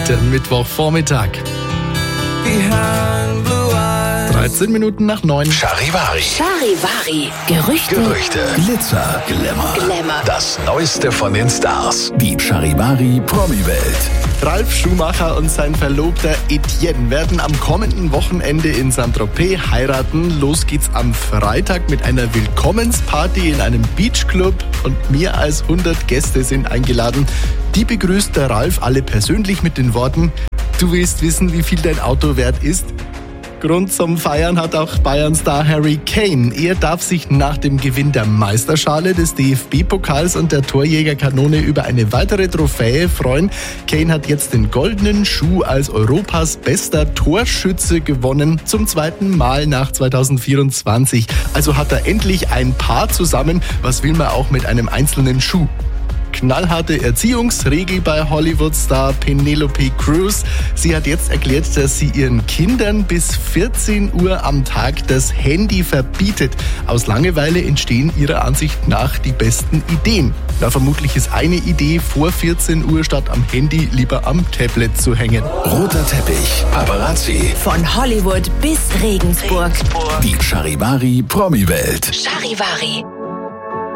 heute Mittwochvormittag. 13 Minuten nach 9. Charivari. Gerüchte. Glitzer. Glamour. Das Neueste von den Stars. Die Charivari Promi-Welt. Ralf Schumacher und sein Verlobter Etienne werden am kommenden Wochenende in Saint-Tropez heiraten. Los geht's am Freitag mit einer Willkommensparty in einem Beachclub und mehr als 100 Gäste sind eingeladen. Die begrüßt der Ralf alle persönlich mit den Worten: Du willst wissen, wie viel dein Auto wert ist? Grund zum Feiern hat auch Bayern-Star Harry Kane. Er darf sich nach dem Gewinn der Meisterschale, des DFB-Pokals und der Torjägerkanone über eine weitere Trophäe freuen. Kane hat jetzt den goldenen Schuh als Europas bester Torschütze gewonnen, zum zweiten Mal nach 2024. Also hat er endlich ein Paar zusammen. Was will man auch mit einem einzelnen Schuh? Knallharte Erziehungsregel bei Hollywood-Star Penelope Cruz. Sie hat jetzt erklärt, dass sie ihren Kindern bis 14 Uhr am Tag das Handy verbietet. Aus Langeweile entstehen ihrer Ansicht nach die besten Ideen. Na, vermutlich ist eine Idee, vor 14 Uhr statt am Handy lieber am Tablet zu hängen. Roter Teppich. Paparazzi. Von Hollywood bis Regensburg. Die Charivari Promi-Welt. Charivari.